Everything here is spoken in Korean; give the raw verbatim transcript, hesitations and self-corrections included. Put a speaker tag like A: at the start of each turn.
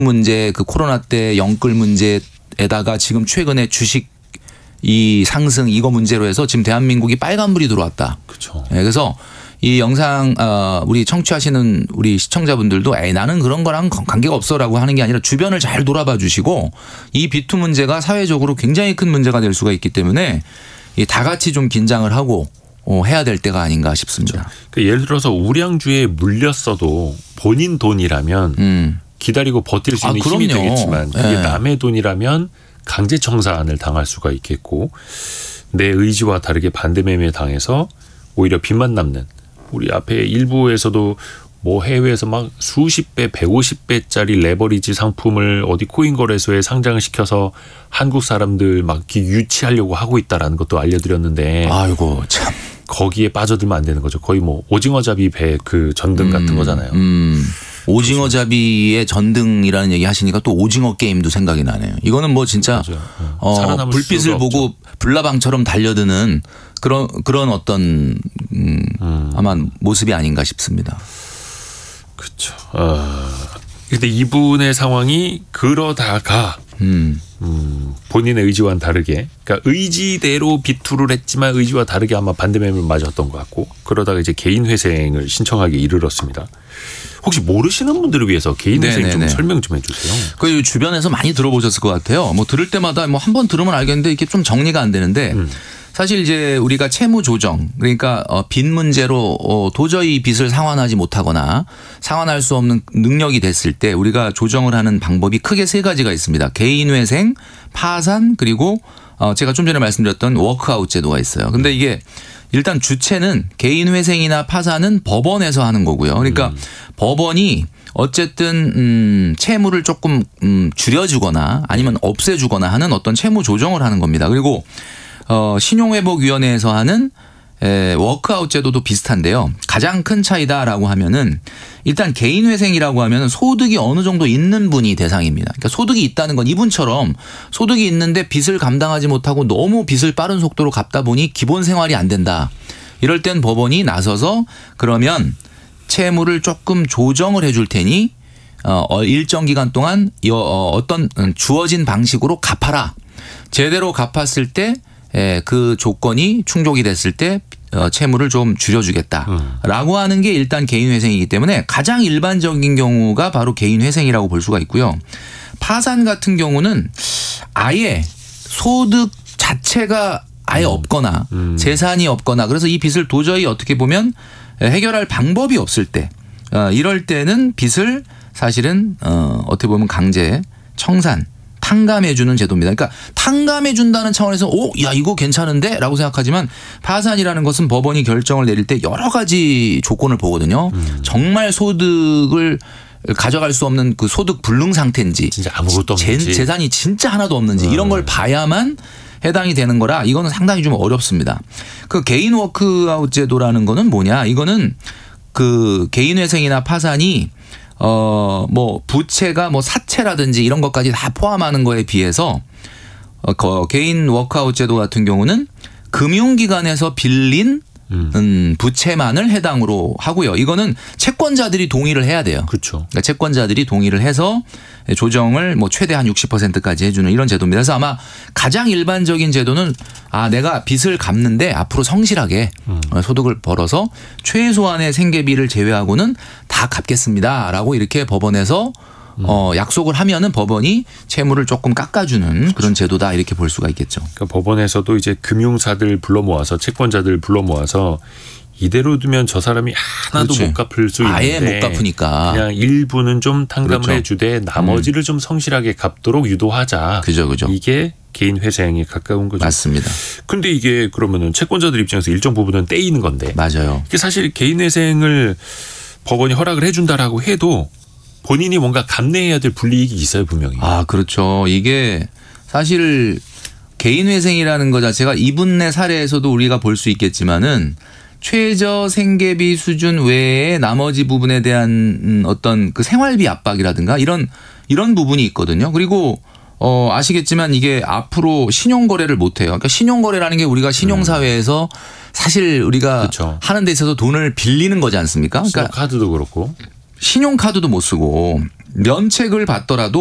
A: 문제, 그 코로나 때 영끌 문제에다가 지금 최근에 주식 이 상승 이거 문제로 해서 지금 대한민국이 빨간불이 들어왔다.
B: 그렇죠.
A: 네, 그래서 이 영상 어, 우리 청취하시는 우리 시청자분들도 에이 나는 그런 거랑 관계가 없어라고 하는 게 아니라 주변을 잘 돌아봐 주시고 이 비투 문제가 사회적으로 굉장히 큰 문제가 될 수가 있기 때문에 이 다 같이 좀 긴장을 하고 어, 해야 될 때가 아닌가 싶습니다.
B: 그렇죠. 그러니까 예를 들어서 우량주에 물렸어도 본인 돈이라면 음. 기다리고 버틸 수 있는 아, 힘이 되겠지만 그게 네. 남의 돈이라면 강제 청산을 당할 수가 있겠고 내 의지와 다르게 반대 매매에 당해서 오히려 빚만 남는 우리 앞에 일부에서도 뭐 해외에서 막 수십 배, 백오십 배짜리 레버리지 상품을 어디 코인 거래소에 상장을 시켜서 한국 사람들 막 유치하려고 하고 있다라는 것도 알려드렸는데
A: 아이고 참
B: 거기에 빠져들면 안 되는 거죠. 거의 뭐 오징어잡이 배 그 전등
A: 음,
B: 같은 거잖아요.
A: 음. 오징어잡이의 전등이라는 얘기 하시니까 또 오징어 게임도 생각이 나네요. 이거는 뭐 진짜 어, 불빛을 보고 없죠. 불나방처럼 달려드는 그런 그런 어떤 음, 음. 아마 모습이 아닌가 싶습니다.
B: 그렇죠. 어, 근데 이분의 상황이 그러다가 음. 음, 본인의 의지와는 다르게 그러니까 의지대로 비투를 했지만 의지와 다르게 아마 반대매매를 맞았던 것 같고 그러다가 이제 개인 회생을 신청하기 이르렀습니다. 혹시 모르시는 분들을 위해서 개인 회생 좀 설명 좀 해주세요.
A: 그 주변에서 많이 들어보셨을 것 같아요. 뭐 들을 때마다 뭐 한 번 들으면 알겠는데 이게 좀 정리가 안 되는데 음. 사실 이제 우리가 채무 조정 그러니까 어 빚 문제로 어 도저히 빚을 상환하지 못하거나 상환할 수 없는 능력이 됐을 때 우리가 조정을 하는 방법이 크게 세 가지가 있습니다. 개인 회생, 파산 그리고 어 제가 좀 전에 말씀드렸던 워크아웃 제도가 있어요. 근데 이게 일단 주체는 개인 회생이나 파산은 법원에서 하는 거고요. 그러니까 음. 법원이 어쨌든 음 채무를 조금 음 줄여주거나 아니면 없애주거나 하는 어떤 채무 조정을 하는 겁니다. 그리고 어 신용회복위원회에서 하는 에, 워크아웃 제도도 비슷한데요. 가장 큰 차이다라고 하면은 일단 개인 회생이라고 하면은 소득이 어느 정도 있는 분이 대상입니다. 그러니까 소득이 있다는 건 이분처럼 소득이 있는데 빚을 감당하지 못하고 너무 빚을 빠른 속도로 갚다 보니 기본 생활이 안 된다. 이럴 땐 법원이 나서서 그러면 채무를 조금 조정을 해줄 테니 어, 일정 기간 동안 어떤 주어진 방식으로 갚아라. 제대로 갚았을 때 그 조건이 충족이 됐을 때 채무를 좀 줄여주겠다라고 하는 게 일단 개인 회생이기 때문에 가장 일반적인 경우가 바로 개인 회생이라고 볼 수가 있고요. 파산 같은 경우는 아예 소득 자체가 아예 없거나 음. 재산이 없거나 그래서 이 빚을 도저히 어떻게 보면 해결할 방법이 없을 때 이럴 때는 빚을 사실은 어떻게 보면 강제 청산 탕감해 주는 제도입니다. 그러니까 탕감해 준다는 차원에서 오, 야 이거 괜찮은데? 라고 생각하지만 파산이라는 것은 법원이 결정을 내릴 때 여러 가지 조건을 보거든요. 음. 정말 소득을 가져갈 수 없는 그 소득 불능 상태인지
B: 진짜 아무것도 없는지
A: 재, 재산이 진짜 하나도 없는지 음. 이런 걸 봐야만 해당이 되는 거라 이거는 상당히 좀 어렵습니다. 그 개인 워크아웃 제도라는 거는 뭐냐? 이거는 그 개인 회생이나 파산이 어, 뭐, 부채가 뭐 사채라든지 이런 것까지 다 포함하는 거에 비해서 어, 거, 개인 워크아웃 제도 같은 경우는 금융기관에서 빌린 음. 음, 부채만을 해당으로 하고요. 이거는 채권자들이 동의를 해야 돼요.
B: 그렇죠.
A: 그러니까 채권자들이 동의를 해서 조정을 뭐 최대 한 육십 퍼센트까지 해주는 이런 제도입니다. 그래서 아마 가장 일반적인 제도는 아 내가 빚을 갚는데 앞으로 성실하게 음. 소득을 벌어서 최소한의 생계비를 제외하고는 다 갚겠습니다라고 이렇게 법원에서 음. 어, 약속을 하면은 법원이 채무를 조금 깎아주는 그렇죠. 그런 제도다 이렇게 볼 수가 있겠죠.
B: 그러니까 법원에서도 이제 금융사들 불러 모아서 채권자들 불러 모아서 이대로 두면 저 사람이 하나도 그렇지. 못 갚을 수 있는데
A: 아예 못 갚으니까
B: 그냥 일부는 좀 탕감을
A: 그렇죠.
B: 해주되 나머지를 음. 좀 성실하게 갚도록 유도하자.
A: 그죠, 그죠.
B: 이게 개인 회생에 가까운 거죠.
A: 맞습니다.
B: 근데 이게 그러면은 채권자들 입장에서 일정 부분은 떼이는 건데.
A: 맞아요.
B: 이게 사실 개인 회생을 법원이 허락을 해준다라고 해도 본인이 뭔가 감내해야 될 불이익이 있어요, 분명히.
A: 아, 그렇죠. 이게 사실 개인 회생이라는 것 자체가 이분의 사례에서도 우리가 볼 수 있겠지만은 최저 생계비 수준 외에 나머지 부분에 대한 어떤 그 생활비 압박이라든가 이런 이런 부분이 있거든요. 그리고 어 아시겠지만 이게 앞으로 신용 거래를 못 해요. 그러니까 신용 거래라는 게 우리가 신용 사회에서 사실 우리가
B: 그렇죠.
A: 하는 데 있어서 돈을 빌리는 거지 않습니까? 그러니까
B: 카드도 그렇고
A: 신용 카드도 못 쓰고 면책을 받더라도